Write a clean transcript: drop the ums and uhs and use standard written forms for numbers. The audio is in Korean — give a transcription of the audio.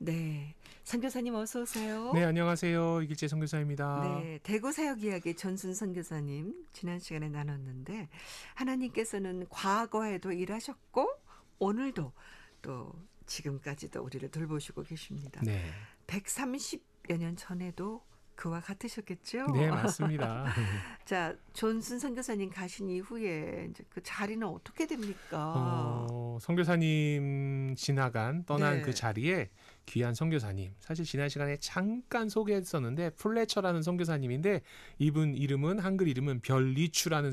네. 선교사님 어서 오세요. 네, 안녕하세요. 이길재 선교사입니다. 네. 대구 사역 이야기 전순 선교사님 지난 시간에 나눴는데 하나님께서는 과거에도 일하셨고 오늘도 또 지금까지도 우리를 돌보시고 계십니다. 네. 130여 년 전에도 그와 같으셨겠죠? 네, 맞습니다. 자, 존슨 선교사님 가신 이후에 이제 그 자리는 어떻게 됩니까? 선교사님 떠난 네. 그 자리에 귀한 선교사님. 사실 지난 시간에 잠깐 소개했었는데 플래처라는 선교사님인데 이분 이름은 한글 이름은 별리추라는